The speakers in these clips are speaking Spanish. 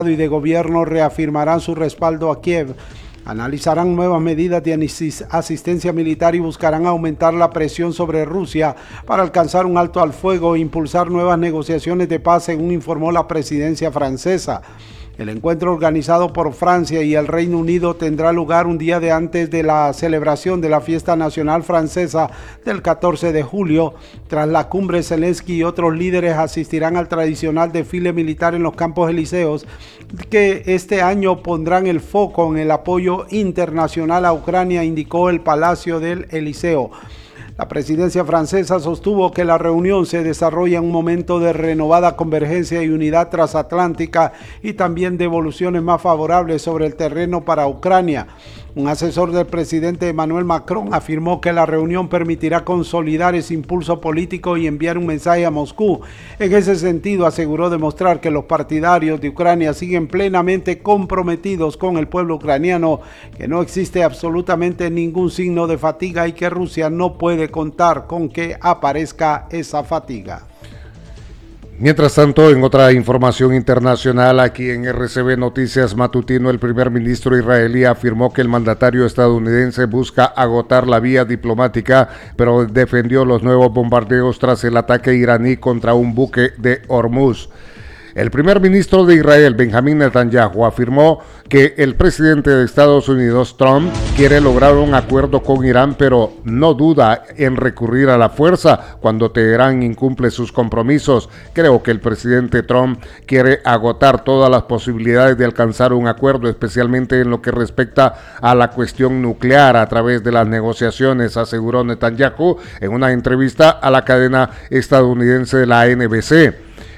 y de gobierno reafirmarán su respaldo a Kiev. Analizarán nuevas medidas de asistencia militar y buscarán aumentar la presión sobre Rusia para alcanzar un alto al fuego e impulsar nuevas negociaciones de paz, según informó la presidencia francesa. El encuentro, organizado por Francia y el Reino Unido, tendrá lugar un día antes de la celebración de la fiesta nacional francesa del 14 de julio. Tras la cumbre, Zelensky y otros líderes asistirán al tradicional desfile militar en los Campos Elíseos, que este año pondrán el foco en el apoyo internacional a Ucrania, indicó el Palacio del Elíseo. La presidencia francesa sostuvo que la reunión se desarrolla en un momento de renovada convergencia y unidad transatlántica y también de evoluciones más favorables sobre el terreno para Ucrania. Un asesor del presidente Emmanuel Macron afirmó que la reunión permitirá consolidar ese impulso político y enviar un mensaje a Moscú. En ese sentido, aseguró demostrar que los partidarios de Ucrania siguen plenamente comprometidos con el pueblo ucraniano, que no existe absolutamente ningún signo de fatiga y que Rusia no puede contar con que aparezca esa fatiga. Mientras tanto, en otra información internacional, aquí en RCB Noticias Matutino, el primer ministro israelí afirmó que el mandatario estadounidense busca agotar la vía diplomática, pero defendió los nuevos bombardeos tras el ataque iraní contra un buque de Hormuz. El primer ministro de Israel, Benjamín Netanyahu, afirmó que el presidente de Estados Unidos, Trump, quiere lograr un acuerdo con Irán, pero no duda en recurrir a la fuerza cuando Teherán incumple sus compromisos. Creo que el presidente Trump quiere agotar todas las posibilidades de alcanzar un acuerdo, especialmente en lo que respecta a la cuestión nuclear a través de las negociaciones, aseguró Netanyahu en una entrevista a la cadena estadounidense de la NBC.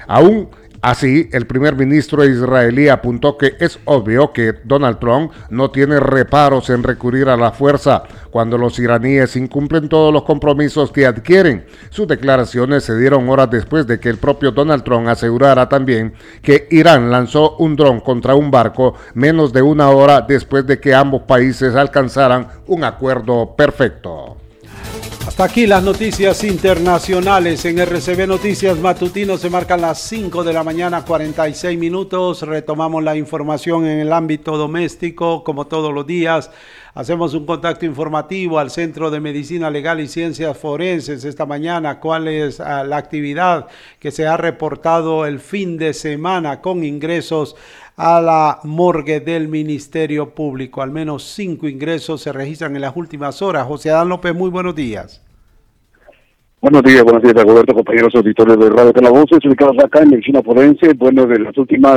Así, el primer ministro israelí apuntó que es obvio que Donald Trump no tiene reparos en recurrir a la fuerza cuando los iraníes incumplen todos los compromisos que adquieren. Sus declaraciones se dieron horas después de que el propio Donald Trump asegurara también que Irán lanzó un dron contra un barco menos de una hora después de que ambos países alcanzaran un acuerdo perfecto. Hasta aquí las noticias internacionales en RCB Noticias Matutino. Se marcan las 5 de la mañana, 46 minutos. Retomamos la información en el ámbito doméstico, como todos los días. Hacemos un contacto informativo al Centro de Medicina Legal y Ciencias Forenses esta mañana. ¿Cuál es la actividad que se ha reportado el fin de semana con ingresos a la morgue del Ministerio Público? Al menos 5 ingresos se registran en las últimas horas. José Adán López, muy buenos días. Buenos días, Roberto, compañeros auditores de Radio Con la Voz, ubicados acá en Medicina Forense. Bueno, de las últimas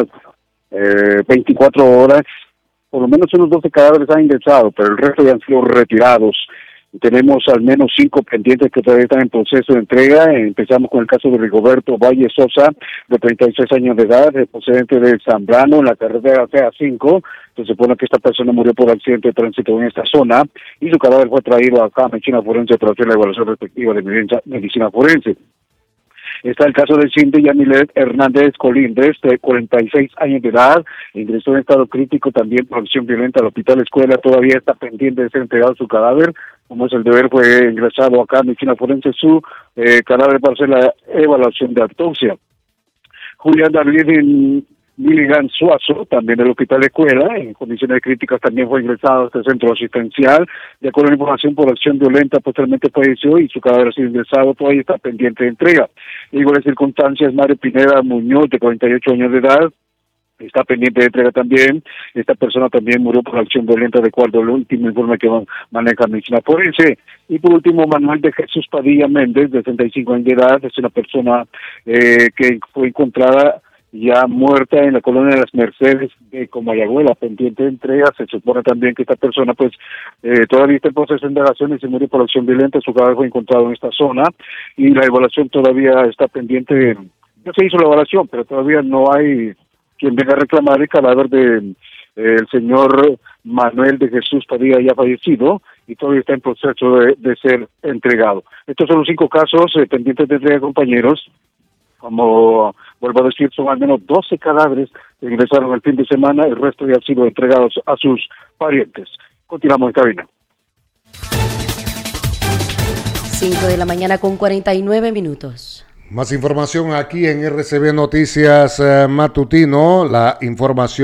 24 horas, por lo menos unos 12 cadáveres han ingresado, pero el resto ya han sido retirados. Tenemos al menos 5 pendientes que todavía están en proceso de entrega. Empezamos con el caso de Rigoberto Valle Sosa, de 36 años de edad, procedente de Zambrano, en la carretera CA5. Se supone que esta persona murió por accidente de tránsito en esta zona y su cadáver fue traído acá a Medicina Forense para hacer la evaluación respectiva de medicina forense. Está el caso de Cindy Yamilet Hernández Colindres, de 46 años de edad, ingresó en estado crítico también por acción violenta al hospital escuela. Todavía está pendiente de ser entregado su cadáver. Como es el deber, fue ingresado acá a Medicina Forense su cadáver para hacer la evaluación de autopsia. Julián David Milligan Suazo, también del Hospital Escuela, en condiciones críticas también fue ingresado a este centro asistencial. De acuerdo a la información, por acción violenta, posteriormente falleció y su cadáver ha sido ingresado, todavía está pendiente de entrega. En iguales circunstancias, Mario Pineda Muñoz, de 48 años de edad, está pendiente de entrega también. Esta persona también murió por acción violenta, de acuerdo al último informe que maneja Medicina Forense. Y por último, Manuel de Jesús Padilla Méndez, de 65 años de edad, es una persona que fue encontrada ya muerta en la colonia de las Mercedes de Comayagüela, pendiente de entrega. Se supone también que esta persona todavía está en proceso de indagación y se murió por acción violenta. Su cadáver fue encontrado en esta zona y la evaluación todavía está pendiente. Ya se hizo la evaluación, pero todavía no hay quien venga a reclamar el cadáver de el señor Manuel de Jesús Padilla, ya fallecido, y todavía está en proceso de ser entregado. Estos son los 5 casos pendientes de entrega, compañeros. Como vuelvo a decir, son al menos 12 cadáveres que ingresaron el fin de semana, el resto ya han sido entregados a sus parientes. Continuamos en cabina. 5 de la mañana con 49 minutos. Más información aquí en RCB Noticias Matutino, la información